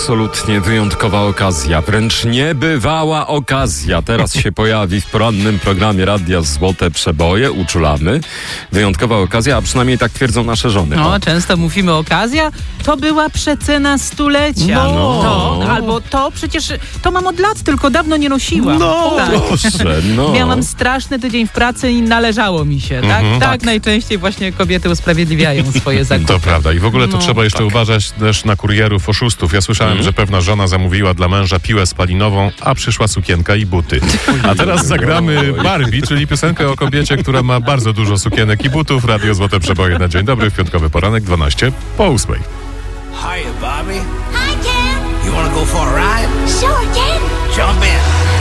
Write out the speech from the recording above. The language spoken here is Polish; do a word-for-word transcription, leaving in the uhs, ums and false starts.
absolutnie wyjątkowa okazja, wręcz niebywała okazja. Teraz się pojawi w porannym programie Radia Złote Przeboje, uczulamy. Wyjątkowa okazja, a przynajmniej tak twierdzą nasze żony. No, o. często mówimy okazja, to była przecena stulecia. No. To, albo to, przecież to mam od lat, tylko dawno nie nosiłam. No, tak. proszę, no. Miałam straszny tydzień w pracy i należało mi się, tak? Mhm, tak, tak. najczęściej właśnie kobiety usprawiedliwiają swoje zakupy. To prawda. I w ogóle to No, trzeba jeszcze tak. uważać też na kurierów, oszustów. Ja słyszałem, Mhm. że pewna żona zamówiła dla męża piłę spalinową, a przyszła sukienka i buty. A teraz zagramy Barbie, czyli piosenkę o kobiecie, która ma bardzo dużo sukienek i butów. Radio Złote Przeboje na dzień dobry w piątkowy poranek, dwanaście po ósmej. Hiya, Bobby. Hi, Ken. You wanna go for a ride? Sure, Ken. Jump in.